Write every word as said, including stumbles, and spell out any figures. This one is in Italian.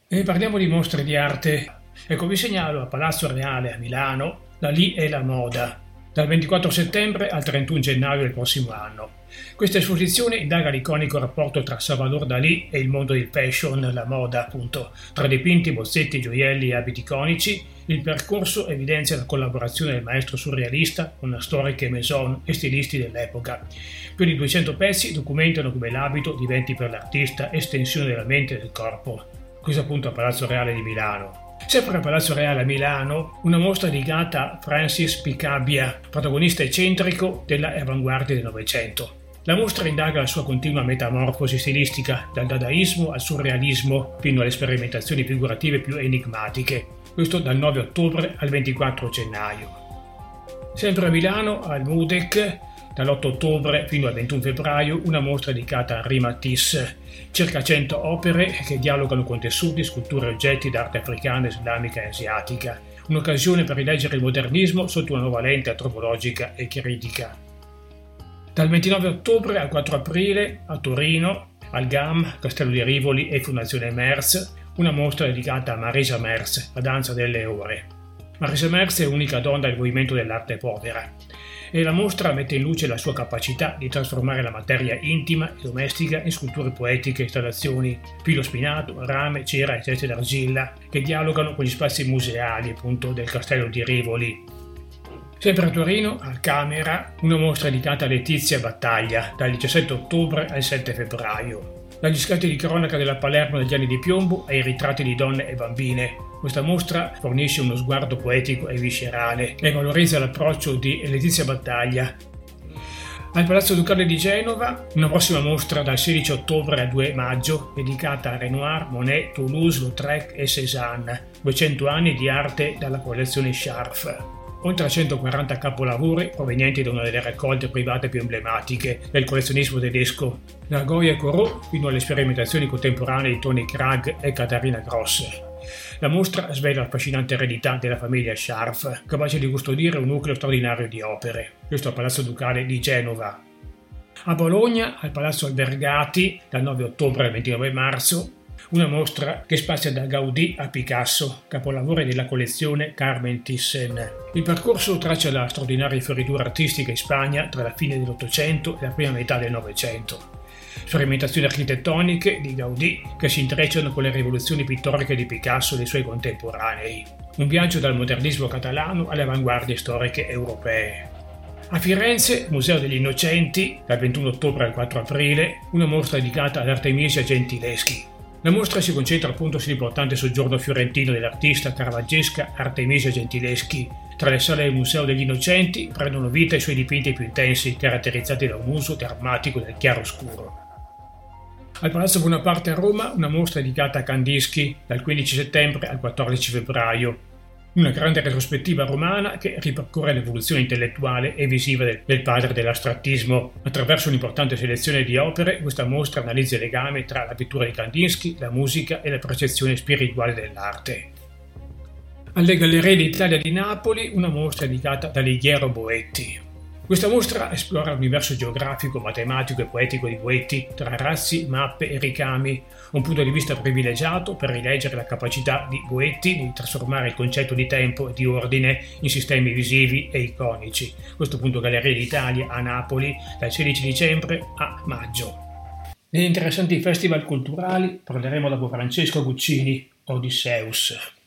E parliamo di mostre di arte. Ecco, vi segnalo a Palazzo Reale a Milano Dalì e la moda, dal ventiquattro settembre al trentuno gennaio del prossimo anno. Questa esposizione indaga l'iconico rapporto tra Salvador Dalì e il mondo del fashion, la moda, appunto. Tra dipinti, bozzetti, gioielli e abiti iconici, il percorso evidenzia la collaborazione del maestro surrealista con storiche maison e stilisti dell'epoca. Più di duecento pezzi documentano come l'abito diventi per l'artista estensione della mente e del corpo. Questo appunto a Palazzo Reale di Milano. Sempre a Palazzo Reale a Milano, una mostra dedicata a Francis Picabia, protagonista eccentrico della avanguardia del Novecento. La mostra indaga la sua continua metamorfosi stilistica, dal dadaismo al surrealismo fino alle sperimentazioni figurative più enigmatiche. Questo dal nove ottobre al ventiquattro gennaio. Sempre a Milano, al MUDEC, dall'otto ottobre fino al ventuno febbraio, una mostra dedicata a Henri Matisse, circa cento opere che dialogano con tessuti, sculture e oggetti d'arte africana, islamica e asiatica. Un'occasione per rileggere il modernismo sotto una nuova lente antropologica e critica. Dal ventinove ottobre al quattro aprile, a Torino, al G A M, Castello di Rivoli e Fondazione Merz, una mostra dedicata a Marisa Merz, la danza delle ore. Marisa Merz è l'unica donna del movimento dell'arte povera e la mostra mette in luce la sua capacità di trasformare la materia intima e domestica in sculture poetiche, installazioni, filo spinato, rame, cera e teste d'argilla che dialogano con gli spazi museali appunto del Castello di Rivoli. Sempre a Torino, al Camera, una mostra dedicata a Letizia Battaglia dal diciassette ottobre al sette febbraio. Dagli scatti di cronaca della Palermo degli anni di piombo ai ritratti di donne e bambine. Questa mostra fornisce uno sguardo poetico e viscerale e valorizza l'approccio di Letizia Battaglia. Al Palazzo Ducale di Genova, una prossima mostra dal sedici ottobre al due maggio dedicata a Renoir, Monet, Toulouse, Lautrec e Cézanne, duecento anni di arte dalla collezione Scharf. Oltre a centoquaranta capolavori provenienti da una delle raccolte private più emblematiche del collezionismo tedesco, da Goya Corot fino alle sperimentazioni contemporanee di Tony Krag e Katharina Gross. La mostra svela l'affascinante eredità della famiglia Scharf, capace di custodire un nucleo straordinario di opere. Questo al Palazzo Ducale di Genova. A Bologna, al Palazzo Albergati, dal nove ottobre al ventinove marzo, una mostra che spazia da Gaudì a Picasso, capolavori della collezione Carmen Thyssen. Il percorso traccia la straordinaria fioritura artistica in Spagna tra la fine dell'Ottocento e la prima metà del Novecento. Sperimentazioni architettoniche di Gaudì che si intrecciano con le rivoluzioni pittoriche di Picasso e dei suoi contemporanei. Un viaggio dal modernismo catalano alle avanguardie storiche europee. A Firenze, Museo degli Innocenti, dal ventuno ottobre al quattro aprile, una mostra dedicata ad Artemisia Gentileschi. La mostra si concentra appunto sull'importante soggiorno fiorentino dell'artista caravaggesca Artemisia Gentileschi. Tra le sale del Museo degli Innocenti prendono vita i suoi dipinti più intensi, caratterizzati da un uso drammatico del chiaroscuro. Al Palazzo Bonaparte a Roma una mostra dedicata a Kandinsky dal quindici settembre al quattordici febbraio. Una grande retrospettiva romana che ripercorre l'evoluzione intellettuale e visiva del, del padre dell'astrattismo. Attraverso un'importante selezione di opere, questa mostra analizza il legame tra la pittura di Kandinsky, la musica e la percezione spirituale dell'arte. Alle Gallerie d'Italia di Napoli una mostra dedicata da Alighiero Boetti. Questa mostra esplora l'universo geografico, matematico e poetico di Boetti, tra razzi, mappe e ricami, un punto di vista privilegiato per rileggere la capacità di Boetti di trasformare il concetto di tempo e di ordine in sistemi visivi e iconici. Questo punto Gallerie d'Italia a Napoli dal sedici dicembre a maggio. Negli interessanti festival culturali parleremo dopo Francesco Guccini, Odysseus.